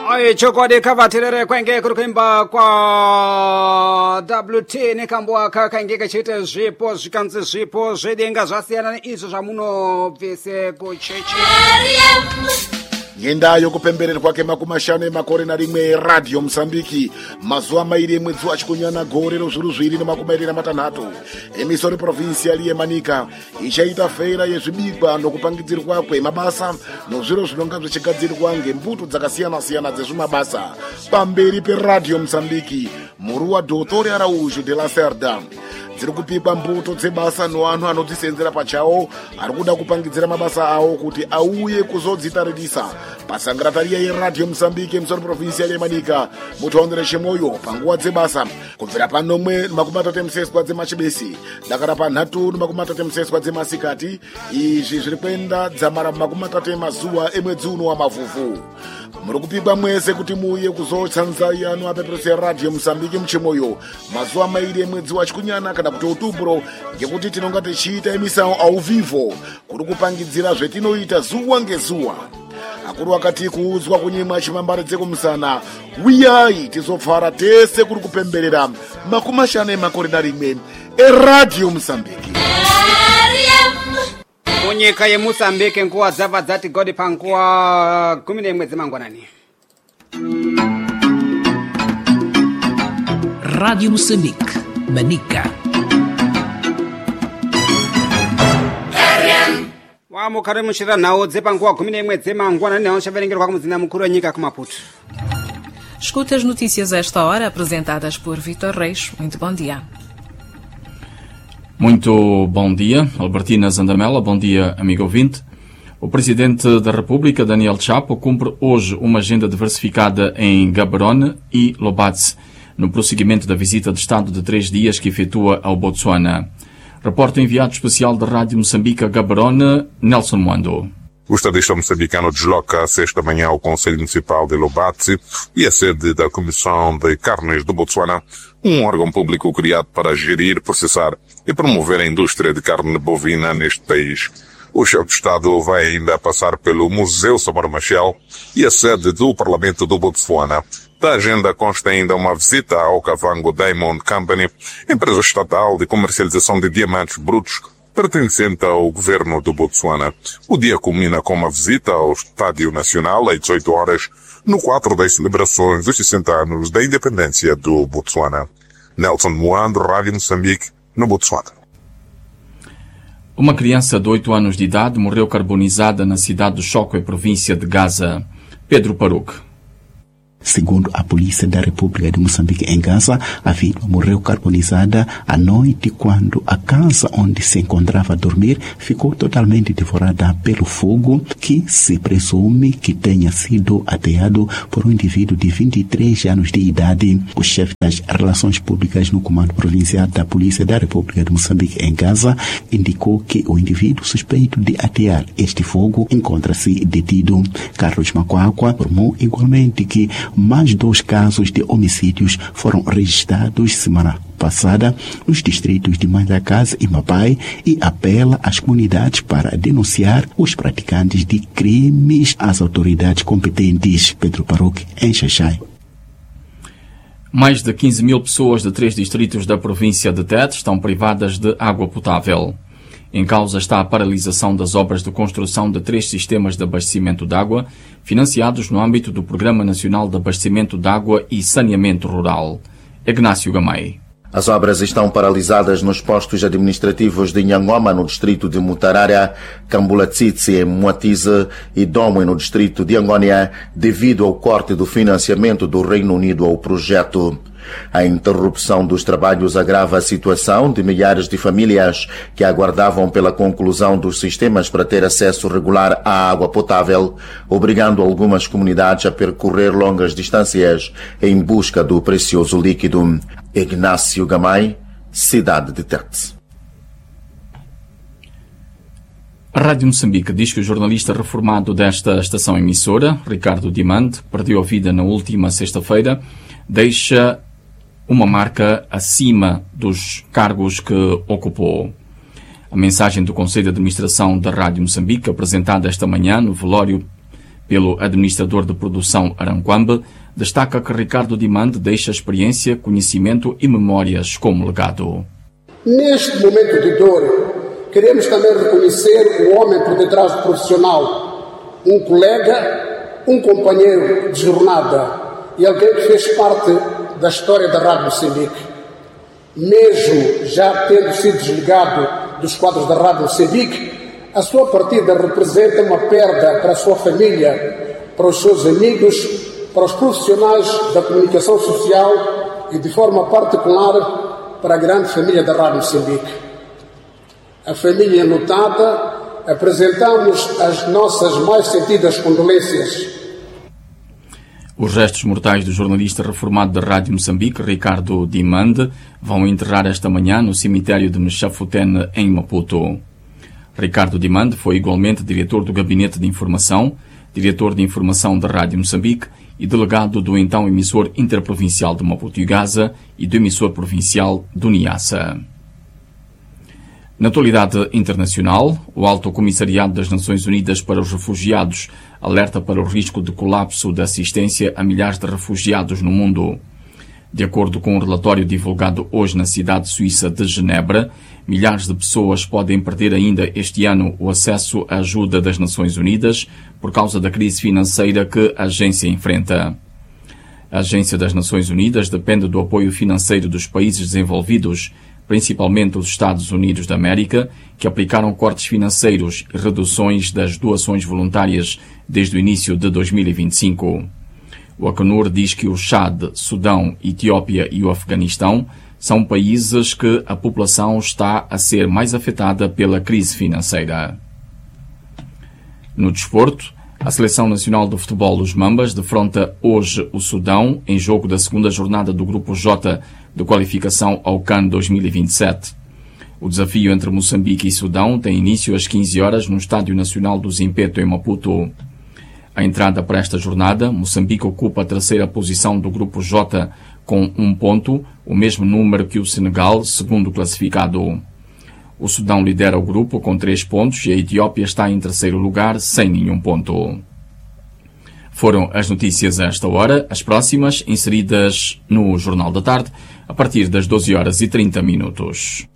chokode kavatirere kwenge kurikuimba kwa WT nekambwa kakange kachita zvipo zvikanzi zvipo zvedenga zvasiyana neizvo zvamunobvese kuchechi ngenda yokupembererwa kemakumi makore na rimwe Radio Msambiki mazuva mairi mwedzi wachikunyana gore rozviru zviri nemakumi matanhatu emisori provincial yeManika ichaita feira yezvibikwa nokupangidzirwa kwemabasa nozviro zvinonga zvichigadzirwa ngembuto dzakasiyana-siyana dzezvimabasa pamberi peRadio Msambiki muruwa Dr. Araújo de la Cerda dziri kupikwa mbuto dzebasa nevanhu anodzisenzera pachawo ari kuda kupangidzira mabasa awo kuti auye kuzodzitaririsa pasangaratariya yeRadio Msambiki emisori provincial yeManika mutaondere chemoyo panguva dzebasa kubvira panomwe makumi matatu emuseswa dzemachibesi dakara panhatu nemakumi matatu emuseswa dzemasikati izvi zviri kuenda dzamara makumi matatu emazuva emwedzi uno wamavhuvhu muri kupikwa mwese kuti muuye kuzotsanzai ano apeperese yeRadio Msambiki muchemoyo mazuva mairi emwedzi wachikunyana kana kuti Outubro ngekuti tinonga tichiita emisawo au vivo kuri kupangidzira zvetinoita zuwa ngezuwa akuru wakati kuudzwa kunyimwa chimambare dzekumusana uyai tizopfara tese kuri kupemberera makumi makore na rimwe eRadio Msambiki munyika yeMusambiki nguva dzabva dzati godi panguva 10 dzemangwanani. Rádio Moçambique, Manica. Wamukare mushira nhau dzepanguva 11 dzemangwanani nawo chaverengerwa kumuzinda mukuru wenyika kuMaputo. Escuta as notícias a esta hora apresentadas por Vitor Reis. Muito bom dia. Muito bom dia, Albertina Zandamela, bom dia, amigo ouvinte. O Presidente da República, Daniel Chapo, cumpre hoje uma agenda diversificada em Gaborone e Lobate, no prosseguimento da visita de Estado de 3 dias que efetua ao Botsuana. Reporta enviado especial da Rádio Moçambique a Gaborone, Nelson Mwando. O estadista moçambicano desloca-se esta manhã ao Conselho Municipal de Lobate e a sede da Comissão de Carnes do Botsuana, um órgão público criado para gerir, processar e promover a indústria de carne bovina neste país. O chefe de Estado vai ainda passar pelo Museu Samora Machel e a sede do Parlamento do Botsuana. Da agenda consta ainda uma visita ao Kavango Diamond Company, empresa estatal de comercialização de diamantes brutos pertencente ao governo do Botsuana. O dia culmina com uma visita ao Estádio Nacional às 18 horas, no quadro das celebrações dos 60 anos da independência do Botsuana. Nelson Mwando, Rádio Moçambique, no Botsuana. Uma criança de 8 anos de idade morreu carbonizada na cidade do Choque, província de Gaza. Pedro Paruque. Segundo a Polícia da República de Moçambique em Gaza, a vítima morreu carbonizada à noite quando a casa onde se encontrava a dormir ficou totalmente devorada pelo fogo, que se presume que tenha sido ateado por um indivíduo de 23 anos de idade. O chefe das Relações Públicas no Comando Provincial da Polícia da República de Moçambique em Gaza indicou que o indivíduo suspeito de atear este fogo encontra-se detido. Carlos Macuacua informou igualmente que mais 2 casos de homicídios foram registrados semana passada nos distritos de Mandacasa e Mapai e apela às comunidades para denunciar os praticantes de crimes às autoridades competentes. Pedro Paruque, em Xaixai. Mais de 15 mil pessoas de 3 distritos da província de Tete estão privadas de água potável. Em causa está a paralisação das obras de construção de 3 sistemas de abastecimento de água, financiados no âmbito do Programa Nacional de Abastecimento de Água e Saneamento Rural. Ignácio Gamay. As obras estão paralisadas nos postos administrativos de Nhangoma, no distrito de Mutarara, Cambulatsitsi, em Muatize e Domwe, no distrito de Angônia, devido ao corte do financiamento do Reino Unido ao projeto. A interrupção dos trabalhos agrava a situação de milhares de famílias que aguardavam pela conclusão dos sistemas para ter acesso regular à água potável, obrigando algumas comunidades a percorrer longas distâncias em busca do precioso líquido. Ignácio Gamay, cidade de Tete. A Rádio Moçambique diz que o jornalista reformado desta estação emissora, Ricardo Dimande, perdeu a vida na última sexta-feira, deixa uma marca acima dos cargos que ocupou. A mensagem do Conselho de Administração da Rádio Moçambique, apresentada esta manhã no velório pelo administrador de produção Aranquambe, destaca que Ricardo Dimande deixa experiência, conhecimento e memórias como legado. Neste momento de dor, queremos também reconhecer o homem por detrás do profissional, um colega, um companheiro de jornada e alguém que fez parte da história da Rádio Moçambique. Mesmo já tendo sido desligado dos quadros da Rádio Moçambique, a sua partida representa uma perda para a sua família, para os seus amigos, para os profissionais da comunicação social e, de forma particular, para a grande família da Rádio Moçambique. A família enlutada, apresentamos as nossas mais sentidas condolências. Os restos mortais do jornalista reformado da Rádio Moçambique, Ricardo Dimande, vão enterrar esta manhã no cemitério de Mechafutene, em Maputo. Ricardo Dimande foi igualmente diretor do Gabinete de Informação, diretor de Informação da Rádio Moçambique e delegado do então emissor interprovincial de Maputo e Gaza e do emissor provincial do Niassa. Na atualidade internacional, o Alto Comissariado das Nações Unidas para os Refugiados alerta para o risco de colapso da assistência a milhares de refugiados no mundo. De acordo com um relatório divulgado hoje na cidade suíça de Genebra, milhares de pessoas podem perder ainda este ano o acesso à ajuda das Nações Unidas por causa da crise financeira que a agência enfrenta. A Agência das Nações Unidas depende do apoio financeiro dos países desenvolvidos, principalmente os Estados Unidos da América, que aplicaram cortes financeiros e reduções das doações voluntárias desde o início de 2025. O Acnur diz que o Chad, Sudão, Etiópia e o Afeganistão são países que a população está a ser mais afetada pela crise financeira. No desporto, a Seleção Nacional de Futebol dos Mambas defronta hoje o Sudão em jogo da segunda jornada do Grupo J de qualificação ao CAN 2027. O desafio entre Moçambique e Sudão tem início às 15 horas no Estádio Nacional do Zimpeto, em Maputo. A entrada para esta jornada, Moçambique ocupa a terceira posição do Grupo J com 1 ponto, o mesmo número que o Senegal, segundo classificado. O Sudão lidera o grupo com 3 pontos e a Etiópia está em terceiro lugar sem nenhum ponto. Foram as notícias a esta hora, as próximas inseridas no Jornal da Tarde, a partir das 12h30.